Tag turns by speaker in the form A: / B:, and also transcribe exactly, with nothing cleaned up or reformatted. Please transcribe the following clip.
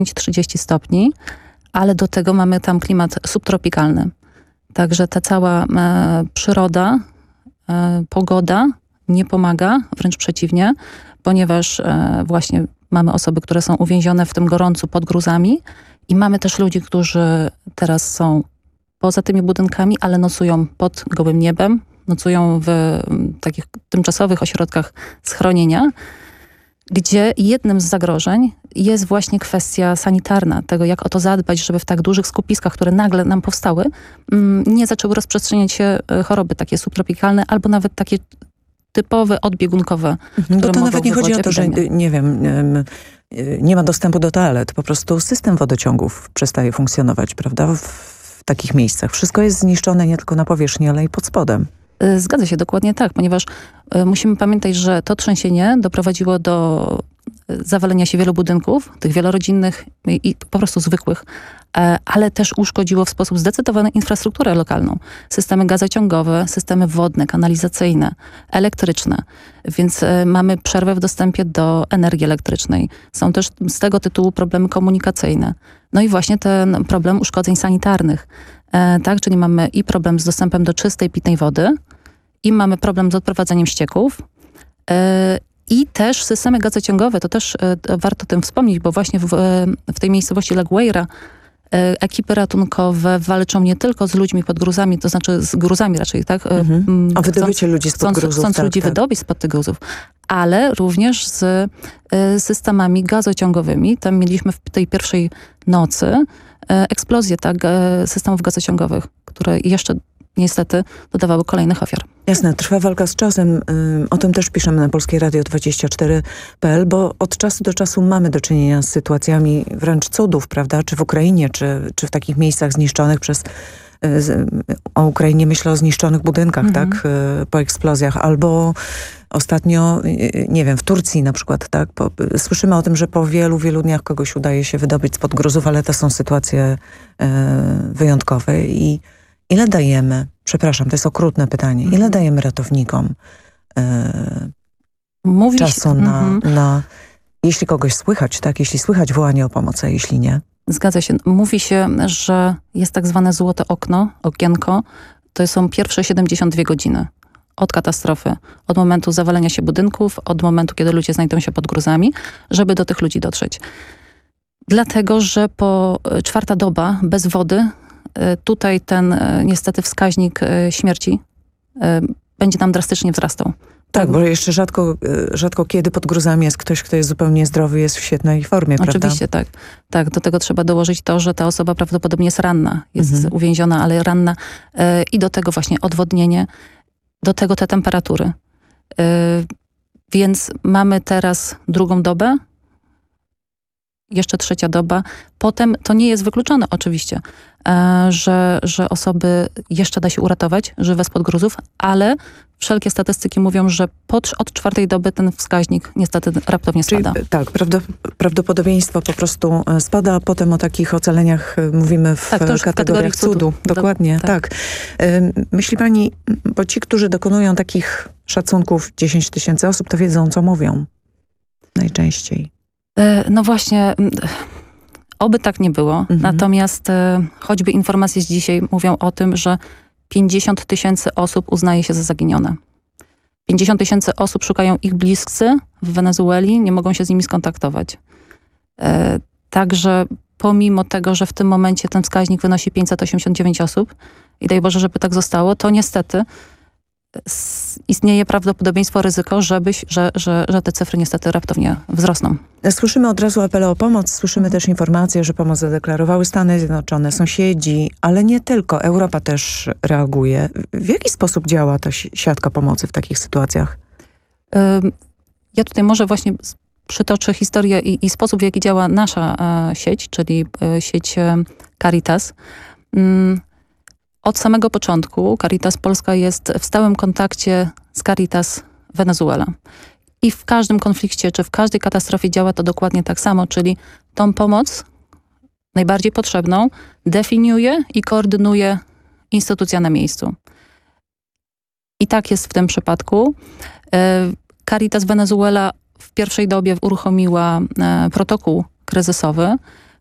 A: trzydzieści stopni, ale do tego mamy tam klimat subtropikalny. Także ta cała e, przyroda, e, pogoda nie pomaga, wręcz przeciwnie, ponieważ e, właśnie mamy osoby, które są uwięzione w tym gorącu pod gruzami i mamy też ludzi, którzy teraz są poza tymi budynkami, ale nocują pod gołym niebem, nocują w m, takich tymczasowych ośrodkach schronienia, gdzie jednym z zagrożeń jest właśnie kwestia sanitarna, tego jak o to zadbać, żeby w tak dużych skupiskach, które nagle nam powstały, m, nie zaczęły rozprzestrzeniać się e, choroby takie subtropikalne albo nawet takie typowe, odbiegunkowe.
B: No to nawet nie chodzi o to, że nie wiem, nie ma dostępu do toalet. Po prostu system wodociągów przestaje funkcjonować, prawda? W, w takich miejscach. Wszystko jest zniszczone nie tylko na powierzchni, ale i pod spodem.
A: Zgadza się, dokładnie tak, ponieważ musimy pamiętać, że to trzęsienie doprowadziło do zawalenia się wielu budynków, tych wielorodzinnych i po prostu zwykłych, ale też uszkodziło w sposób zdecydowany infrastrukturę lokalną. Systemy gazociągowe, systemy wodne, kanalizacyjne, elektryczne. Więc mamy przerwę w dostępie do energii elektrycznej. Są też z tego tytułu problemy komunikacyjne. No i właśnie ten problem uszkodzeń sanitarnych. Tak, czyli mamy i problem z dostępem do czystej, pitnej wody, i mamy problem z odprowadzeniem ścieków, i też systemy gazociągowe, to też warto o tym wspomnieć, bo właśnie w, w tej miejscowości La Guaira ekipy ratunkowe walczą nie tylko z ludźmi pod gruzami, to znaczy z gruzami raczej, tak?
B: Mhm. O wydobycie chcąc, ludzi spod gruzów.
A: Chcąc
B: tak,
A: ludzi
B: tak.
A: wydobyć spod tych gruzów, ale również z systemami gazociągowymi. Tam mieliśmy w tej pierwszej nocy eksplozję tak, systemów gazociągowych, które jeszcze niestety dodawały kolejnych ofiar.
B: Jasne, trwa walka z czasem. O tym też piszemy na Polskie Radio dwadzieścia cztery kropka p l, bo od czasu do czasu mamy do czynienia z sytuacjami wręcz cudów, prawda? Czy w Ukrainie, czy, czy w takich miejscach zniszczonych przez... O Ukrainie myślę o zniszczonych budynkach, mhm. tak? Po eksplozjach. Albo ostatnio, nie wiem, w Turcji na przykład, tak? Po, słyszymy o tym, że po wielu, wielu dniach kogoś udaje się wydobyć spod gruzów, ale to są sytuacje e, wyjątkowe. I ile dajemy, przepraszam, to jest okrutne pytanie, ile dajemy ratownikom e,
A: Mówi
B: czasu
A: się,
B: na,
A: mm-hmm.
B: na, jeśli kogoś słychać, tak? Jeśli słychać wołanie o pomoc, a jeśli nie?
A: Zgadza się. Mówi się, że jest tak zwane złote okno, okienko. To są pierwsze siedemdziesiąt dwie godziny od katastrofy, od momentu zawalenia się budynków, od momentu, kiedy ludzie znajdą się pod gruzami, żeby do tych ludzi dotrzeć. Dlatego, że po czwarta doba bez wody, tutaj ten niestety wskaźnik śmierci będzie nam drastycznie wzrastał.
B: Tak, bo jeszcze rzadko, rzadko kiedy pod gruzami jest ktoś, kto jest zupełnie zdrowy, jest w świetnej formie, prawda?
A: Oczywiście, tak. Tak, do tego trzeba dołożyć to, że ta osoba prawdopodobnie jest ranna, jest mhm. uwięziona, ale ranna e, i do tego właśnie odwodnienie, do tego te temperatury. E, więc mamy teraz drugą dobę, jeszcze trzecia doba. Potem to nie jest wykluczone oczywiście, e, że, że osoby jeszcze da się uratować, żywe spod gruzów, ale wszelkie statystyki mówią, że pod, od czwartej doby ten wskaźnik niestety raptownie spada.
B: Czyli, tak, prawdopodobieństwo po prostu spada, a potem o takich ocaleniach mówimy w, tak, w kategoriach cudu. cudu. Dokładnie, Do, tak. tak. Myśli pani, bo ci, którzy dokonują takich szacunków dziesięć tysięcy osób, to wiedzą, co mówią najczęściej.
A: No właśnie, oby tak nie było. Mhm. Natomiast choćby informacje z dzisiaj mówią o tym, że pięćdziesiąt tysięcy osób uznaje się za zaginione. pięćdziesiąt tysięcy osób szukają ich bliscy w Wenezueli, nie mogą się z nimi skontaktować. E, także pomimo tego, że w tym momencie ten wskaźnik wynosi pięćset osiemdziesiąt dziewięć osób i daj Boże, żeby tak zostało, to niestety istnieje prawdopodobieństwo, ryzyko, żeby, że, że, że te cyfry niestety raptownie wzrosną.
B: Słyszymy od razu apele o pomoc, słyszymy też informacje, że pomoc zadeklarowały Stany Zjednoczone, sąsiedzi, ale nie tylko. Europa też reaguje. W jaki sposób działa ta siatka pomocy w takich sytuacjach?
A: Ja tutaj może właśnie przytoczę historię i, i sposób, w jaki działa nasza e, sieć, czyli e, sieć e, Caritas. Mm, Od samego początku Caritas Polska jest w stałym kontakcie z Caritas Wenezuela. I w każdym konflikcie, czy w każdej katastrofie działa to dokładnie tak samo, czyli tą pomoc najbardziej potrzebną definiuje i koordynuje instytucja na miejscu. I tak jest w tym przypadku. Caritas Wenezuela w pierwszej dobie uruchomiła protokół kryzysowy,